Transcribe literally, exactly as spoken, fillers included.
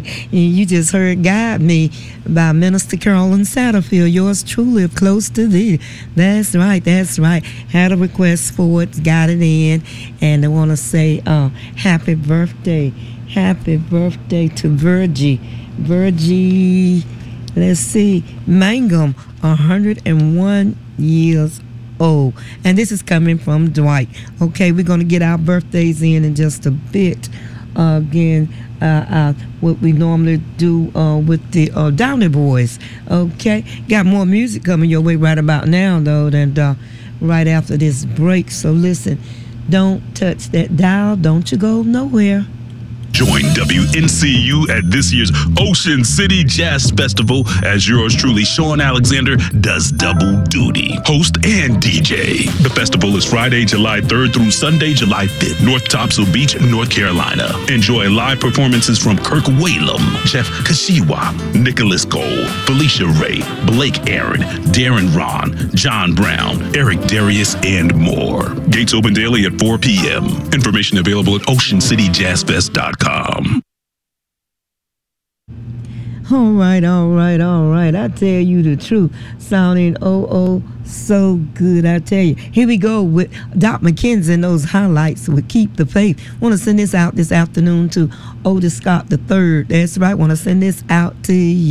You just heard "Guide Me" by Minister Carolyn Satterfield. Yours truly, Close to Thee. That's right, that's right. Had a request for it, got it in, and I want to say uh, happy birthday. Happy birthday to Virgie. Virgie, let's see, Mangum, one hundred one years old. And this is coming from Dwight. Okay, we're going to get our birthdays in in just a bit. Uh, again, uh, uh, what we normally do uh, with the uh, Downey Boys. Okay, got more music coming your way right about now, though, and uh, right after this break. So listen, don't touch that dial. Don't you go nowhere. Join W N C U at this year's Ocean City Jazz Festival as yours truly, Sean Alexander, does double duty, host and D J. The festival is Friday, July third through Sunday, July fifth, North Topsail Beach, North Carolina. Enjoy live performances from Kirk Whalum, Jeff Kashiwa, Nicholas Cole, Felicia Ray, Blake Aaron, Darren Ron, John Brown, Eric Darius, and more. Gates open daily at four p.m. Information available at ocean city jazz fest dot com. All right, all right, all right. I tell you the truth. Sounding oh, oh, so good. I tell you. Here we go with Doc McKenzie and those highlights with Keep the Faith. Want to send this out this afternoon to Otis Scott the third. That's right. Want to send this out to you.